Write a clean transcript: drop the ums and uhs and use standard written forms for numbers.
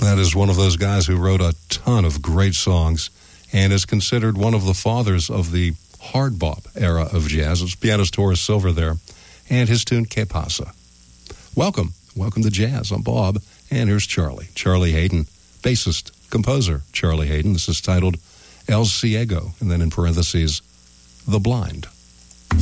That is one of those guys who wrote a ton of great songs and is considered one of the fathers of the hard bop era of jazz. It's pianist Horace Silver there, and his tune, Que Pasa. Welcome to Jazz. I'm Bob, and here's Charlie Haydon, bassist, composer Charlie Haydon. This is titled El Ciego, and then in parentheses, The Blind.